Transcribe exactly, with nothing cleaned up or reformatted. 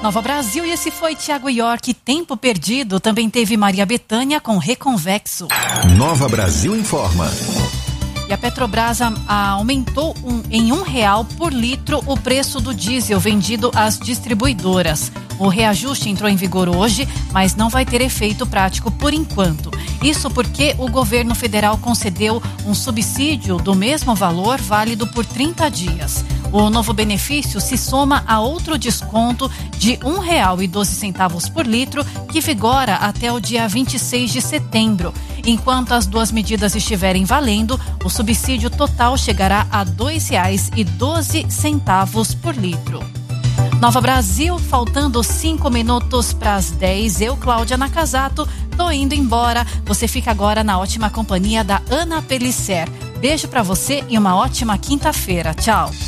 Nova Brasil, e esse foi Tiago York. Tempo perdido. Também teve Maria Bethânia com Reconvexo. Nova Brasil informa. E a Petrobras a, a, aumentou um, em um real por litro o preço do diesel vendido às distribuidoras. O reajuste entrou em vigor hoje, mas não vai ter efeito prático por enquanto. Isso porque o governo federal concedeu um subsídio do mesmo valor, válido por trinta dias. O novo benefício se soma a outro desconto de um real e doze centavos por litro, que vigora até o dia vinte e seis de setembro. Enquanto as duas medidas estiverem valendo, o subsídio total chegará a dois reais e doze centavos por litro. Nova Brasil, faltando cinco minutos para as dez, eu, Cláudia Nakazato, tô indo embora. Você fica agora na ótima companhia da Ana Pellicer. Beijo para você e uma ótima quinta-feira. Tchau.